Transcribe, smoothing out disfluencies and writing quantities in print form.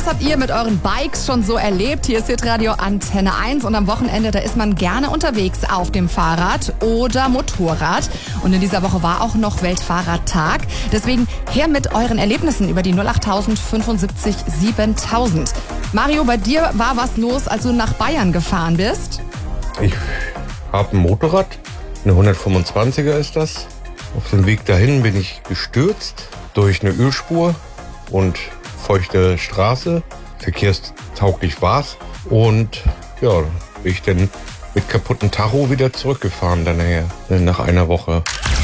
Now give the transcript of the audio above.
habt ihr mit euren Bikes schon so erlebt? Hier ist Hitradio Antenne 1 und am Wochenende, da ist man gerne unterwegs auf dem Fahrrad oder Motorrad. Und in dieser Woche war auch noch Weltfahrradtag. Deswegen her mit euren Erlebnissen über die 08000 75 7000. Mario, bei dir war was los, als du nach Bayern gefahren bist? Ich habe ein Motorrad, eine 125er ist das. Auf dem Weg dahin bin ich gestürzt durch eine Ölspur und feuchte Straße. Verkehrstauglich war's. Und ja, bin ich dann mit kaputten Tacho wieder zurückgefahren dann nachher, nach einer Woche.